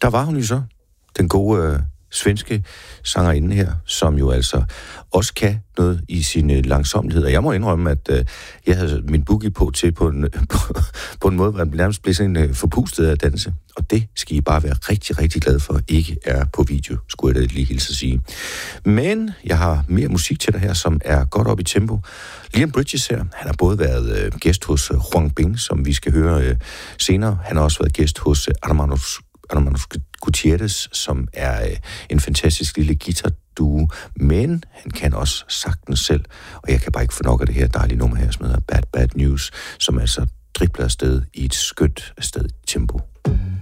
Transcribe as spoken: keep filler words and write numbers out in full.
der var hun jo så, den gode øh, svenske sangerinde her, som jo altså også kan noget i sin øh, langsommelighed. Og jeg må indrømme, at øh, jeg havde min boogie på til på en, på, på en måde, hvor den nærmest blev sådan øh, forpustet af danse. Og det skal I bare være rigtig, rigtig glade for, ikke er på video, skulle jeg da lige hilse at sige. Men jeg har mere musik til dig her, som er godt op i tempo. Liam Bridges her, han har både været øh, gæst hos øh, Huang Bing, som vi skal høre øh, senere. Han har også været gæst hos øh, Hermanos Hermanos Gutierrez, som er øh, en fantastisk lille guitarduo, men han kan også sagtens selv, og jeg kan bare ikke få nok af det her dejlige nummer her, som hedder Bad Bad News, som altså dribler afsted i et skønt afsted tempo.